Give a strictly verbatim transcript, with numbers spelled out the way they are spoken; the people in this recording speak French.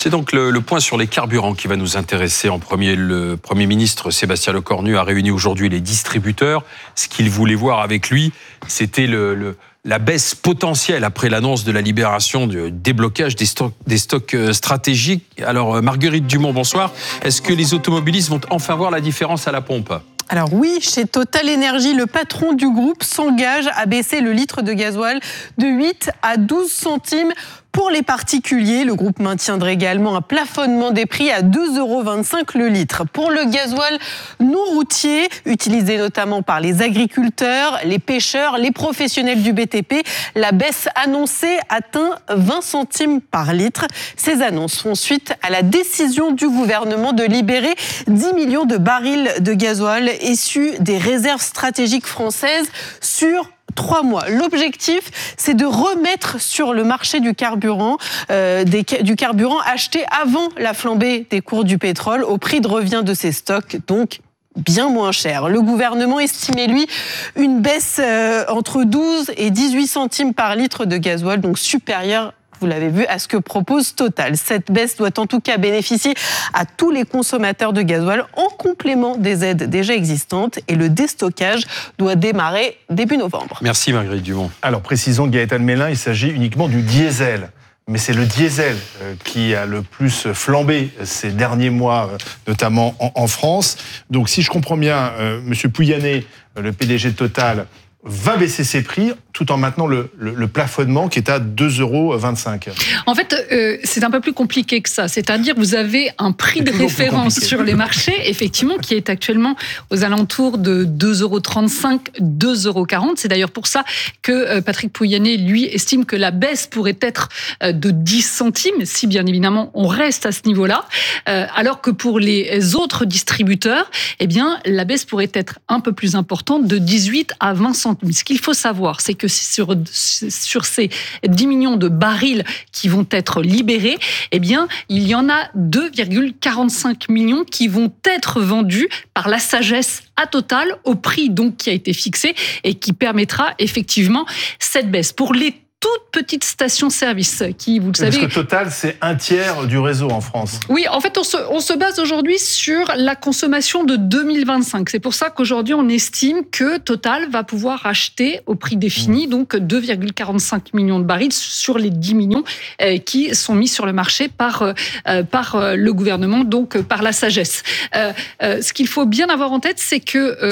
C'est donc le, le point sur les carburants qui va nous intéresser en premier. Le Premier ministre Sébastien Lecornu a réuni aujourd'hui les distributeurs. Ce qu'il voulait voir avec lui, c'était le, le, la baisse potentielle après l'annonce de la libération du déblocage des stocks, des stocks stratégiques. Alors Marguerite Dumont, bonsoir. Est-ce que les automobilistes vont enfin voir la différence à la pompe ? Alors oui, chez Total Energy, le patron du groupe s'engage à baisser le litre de gasoil de huit à douze centimes. Pour les particuliers, le groupe maintiendra également un plafonnement des prix à deux euros vingt-cinq le litre. Pour le gasoil non routier, utilisé notamment par les agriculteurs, les pêcheurs, les professionnels du B T P, la baisse annoncée atteint vingt centimes par litre. Ces annonces font suite à la décision du gouvernement de libérer dix millions de barils de gasoil issus des réserves stratégiques françaises sur trois mois. L'objectif, c'est de remettre sur le marché du carburant, euh, des, du carburant acheté avant la flambée des cours du pétrole au prix de revient de ces stocks, donc bien moins cher. Le gouvernement estimait, lui, une baisse euh, entre douze et dix-huit centimes par litre de gasoil, donc supérieure, vous l'avez vu, à ce que propose Total. Cette baisse doit en tout cas bénéficier à tous les consommateurs de gasoil en complément des aides déjà existantes et le déstockage doit démarrer début novembre. Merci Marguerite Dumont. Alors précisons, Gaëtan Mélin, il s'agit uniquement du diesel. Mais c'est le diesel qui a le plus flambé ces derniers mois, notamment en France. Donc si je comprends bien, euh, M. Pouyanné, le P D G de Total, va baisser ses prix tout en maintenant le, le, le plafonnement qui est à deux euros vingt-cinq. En fait, euh, c'est un peu plus compliqué que ça. C'est-à-dire vous avez un prix de référence sur les marchés, effectivement, qui est actuellement aux alentours de deux euros trente-cinq, deux euros quarante. C'est d'ailleurs pour ça que euh, Patrick Pouyanné, lui, estime que la baisse pourrait être euh, de dix centimes, si bien évidemment on reste à ce niveau-là. Euh, alors que pour les autres distributeurs, eh bien, la baisse pourrait être un peu plus importante, de dix-huit à vingt centimes. Ce qu'il faut savoir, c'est que sur, sur ces dix millions de barils qui vont être libérés, eh bien, il y en a deux virgule quarante-cinq millions qui vont être vendus par la sagesse à Total au prix donc qui a été fixé et qui permettra effectivement cette baisse. Pour les toutes petites stations-service qui, vous le savez... Parce que Total, c'est un tiers du réseau en France. Oui, en fait, on se, on se base aujourd'hui sur la consommation de deux mille vingt-cinq. C'est pour ça qu'aujourd'hui, on estime que Total va pouvoir acheter au prix défini, mmh. donc deux virgule quarante-cinq millions de barils sur les dix millions euh, qui sont mis sur le marché par, euh, par euh, le gouvernement, donc euh, par la sagesse. Euh, euh, ce qu'il faut bien avoir en tête, c'est que... Euh,